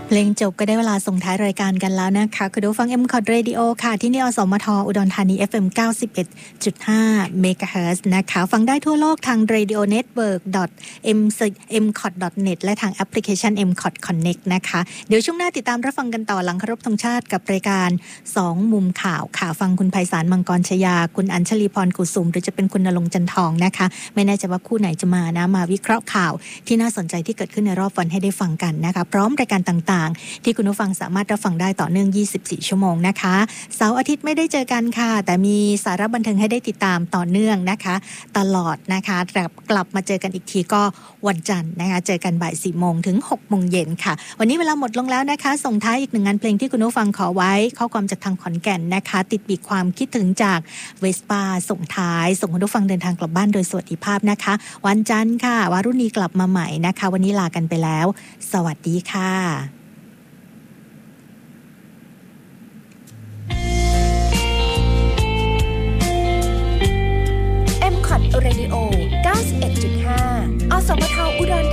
เพลงจบก็ได้เวลาส่งท้ายรายการกันแล้วนะคะคุณผู้ฟัง M-COT Radio ค่ะที่นี่อสมทอุดรธานี FM 91.5 MHz นะคะฟังได้ทั่วโลกทาง radionetwork.mcot.net และทางแอปพลิเคชัน M-COT Connect นะคะเดี๋ยวช่วงหน้าติดตามรับฟังกันต่อหลังเคารพธงชาติกับรายการ2มุมข่าวค่ะฟังคุณไพศาลมังกรชยาคุณอัญชลีพรกุสุมหรือจะเป็นคุณณรงค์จันทองนะคะไม่แน่ใจว่าคู่ไหนจะมานะมาวิเคราะห์ข่าวที่น่าสนใจที่เกิดขึ้นในรอบวันให้ได้ฟังกันนะคะพร้อมรายการต่างที่คุณผู้ฟังสามารถรับฟังได้ต่อเนื่อง24ชั่วโมงนะคะเสาร์อาทิตย์ไม่ได้เจอกันค่ะแต่มีสาระบันเทิงให้ได้ติดตามต่อเนื่องนะคะตลอดนะคะกลับมาเจอกันอีกทีก็วันจันทร์นะคะเจอกันบ่าย 4:00 นถึง 6:00 นค่ะวันนี้เวลาหมดลงแล้วนะคะส่งท้ายอีกหนึ่งงานเพลงที่คุณผู้ฟังขอไว้ข้อความจากทางขอนแก่นนะคะติดปีกความคิดถึงจากเวสป้าส่งท้ายส่งคุณผู้ฟังเดินทางกลับบ้านโดยสวัสดิภาพนะคะวันจันทร์ค่ะวารุณีกลับมาใหม่นะคะวันนี้ลากันไปแล้วสวัสดีค่ะ